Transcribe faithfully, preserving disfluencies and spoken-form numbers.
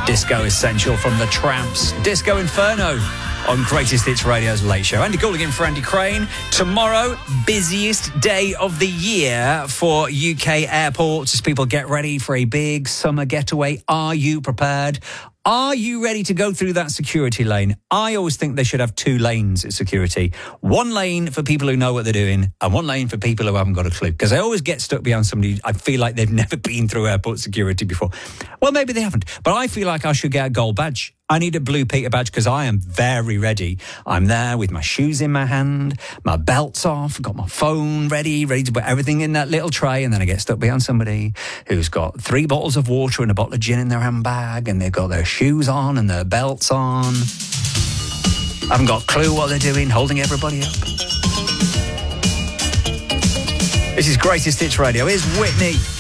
Disco Essential from The Tramps. Disco Inferno on Greatest Hits Radio's Late Show. Andy Gould again for Andy Crane. Tomorrow, busiest day of the year for U K airports as people get ready for a big summer getaway. Are you prepared? Are you ready to go through that security lane? I always think they should have two lanes at security. One lane for people who know what they're doing and one lane for people who haven't got a clue. Because I always get stuck behind somebody, I feel like they've never been through airport security before. Well, maybe they haven't. But I feel like I should get a gold badge. I need a Blue Peter badge because I am very ready. I'm there with my shoes in my hand, my belt's off, got my phone ready, ready to put everything in that little tray, and then I get stuck behind somebody who's got three bottles of water and a bottle of gin in their handbag, and they've got their shoes on and their belts on. I haven't got a clue what they're doing, holding everybody up. This is Greatest Hits Radio. Here's Whitney.